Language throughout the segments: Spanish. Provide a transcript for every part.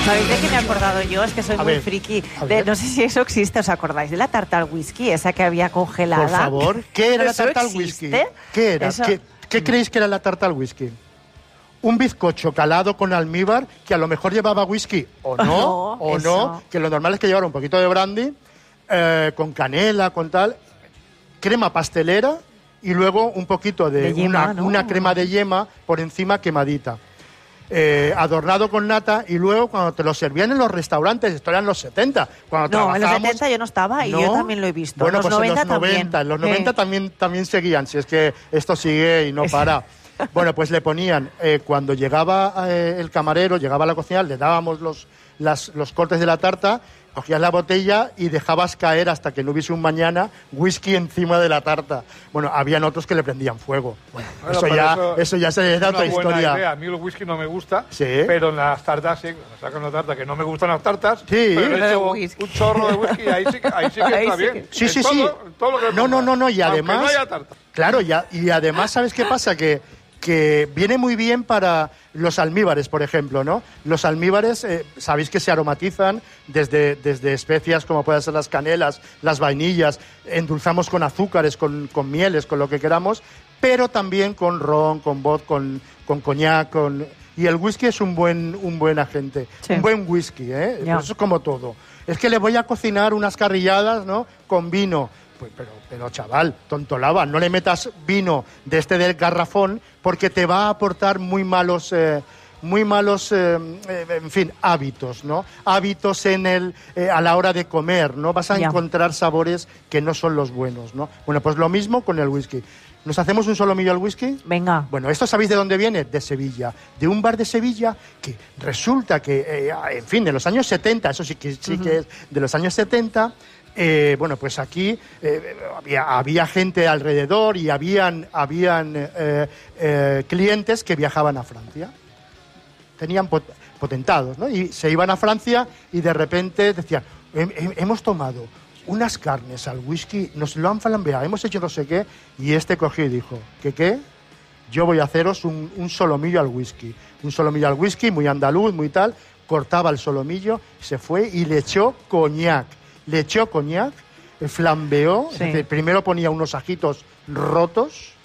¿Sabéis de qué me he acordado yo? Es que soy muy friki. No sé si eso existe, ¿os acordáis de la tarta al whisky? Esa que había congelada. Por favor, ¿qué era la tarta al whisky? ¿Qué era? ¿Qué creéis que era la tarta al whisky? Un bizcocho calado con almíbar que a lo mejor llevaba whisky o no, que lo normal es que llevara un poquito de brandy, con canela, con tal, crema pastelera y luego un poquito de yema, una crema de yema por encima quemadita. Adornado con nata, y luego cuando te lo servían en los restaurantes, esto era en los 70. En los 70 yo no estaba y yo también lo he visto. Bueno, en los 90 también. En los 90 también seguían, si es que esto sigue y no para. Bueno, pues le ponían, cuando llegaba el camarero, llegaba a la cocina, le dábamos los cortes de la tarta, cogías la botella y dejabas caer hasta que no hubiese un mañana whisky encima de la tarta. Bueno, habían otros que le prendían fuego. Bueno, eso ya se da otra historia. Idea. A mí el whisky no me gusta, pero en las tartas sí, sacan una tarta que no me gustan las tartas, pero le echo un chorro de whisky, ahí sí que está bien. Sí. Todo lo que no, y además... no haya tarta. Claro, y además, ¿sabes qué pasa? Que viene muy bien para los almíbares, por ejemplo, ¿no? Los almíbares, sabéis que se aromatizan desde especias como pueden ser las canelas, las vainillas, endulzamos con azúcares, con mieles, con lo que queramos, pero también con ron, con vodka, con coñac, y el whisky es un buen agente, un buen whisky, ¿eh? Pues eso es como todo. Es que le voy a cocinar unas carrilladas, ¿no?, con vino. Pues, pero chaval, tontolaba, no le metas vino de del garrafón porque te va a aportar muy malos, en fin, hábitos, ¿no? Hábitos a la hora de comer, ¿no? Vas a encontrar sabores que no son los buenos, ¿no? Bueno, pues lo mismo con el whisky. ¿Nos hacemos un solomillo al whisky? Venga. Bueno, ¿esto sabéis de dónde viene? De Sevilla. De un bar de Sevilla que resulta que, en fin, de los años 70, eso sí que es de los años 70... bueno, pues aquí había gente alrededor y habían clientes que viajaban a Francia. Tenían potentados, ¿no? Y se iban a Francia y de repente decían, hemos tomado unas carnes al whisky, nos lo han flambeado, hemos hecho no sé qué, y cogió y dijo, ¿qué? Yo voy a haceros un solomillo al whisky. Un solomillo al whisky, muy andaluz, muy tal, cortaba el solomillo, se fue y le echó coñac. Le echó coñac, flambeó, es decir, primero ponía unos ajitos rotos,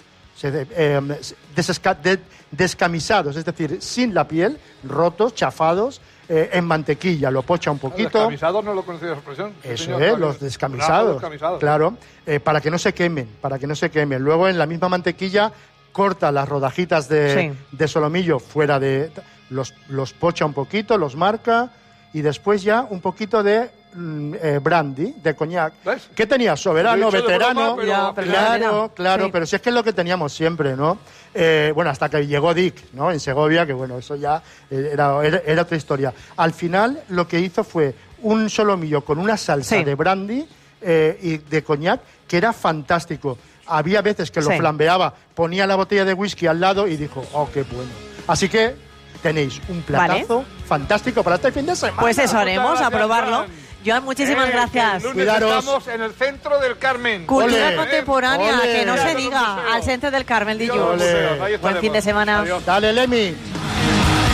descamisados, es decir, sin la piel, rotos, chafados, en mantequilla, lo pocha un poquito. ¿Los descamisados no lo conocía esa expresión? Eso es, los descamisados, claro, para que no se quemen, Luego en la misma mantequilla corta las rodajitas de solomillo fuera de... Los pocha un poquito, los marca, y después ya un poquito de brandy, de coñac. ¿Ves? ¿Qué tenía? Soberano, veterano. Claro, pero si es que es lo que teníamos siempre, ¿no? Bueno, hasta que llegó Dick, ¿no? En Segovia, que bueno, eso ya era otra historia. Al final lo que hizo fue un solomillo con una salsa de brandy y de coñac que era fantástico. Había veces que lo flambeaba, ponía la botella de whisky al lado y dijo, oh, qué bueno. Así que tenéis un platazo fantástico para este fin de semana. Pues eso haremos, a probarlo. Joan, muchísimas gracias. El lunes estamos en el Centro del Carmen. Cultura contemporánea, que no se diga. Al Centro del Carmen, Dilluns. Buen fin de semana. Adiós. Dale, Lemi.